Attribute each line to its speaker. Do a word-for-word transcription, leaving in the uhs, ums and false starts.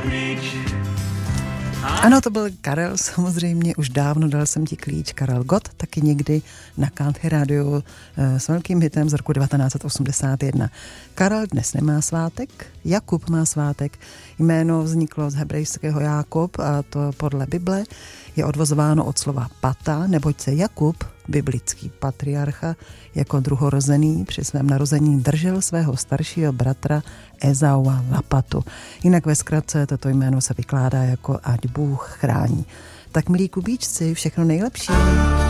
Speaker 1: Ano, to byl Karel, samozřejmě, už dávno dal jsem ti klíč. Karel Gott, taky někdy na Country rádiu s velkým hitem z roku devatenáct osmdesát jedna. Karel dnes nemá svátek, Jakub má svátek. Jméno vzniklo z hebrejského Jákob a to podle Bible je odvozováno od slova pata, neboť se Jakub, biblický patriarcha, jako druhorozený při svém narození držel svého staršího bratra Ezaua na patu. Jinak ve zkratce toto jméno se vykládá jako ať Bůh chrání. Tak milí Kubíčci, všechno nejlepší.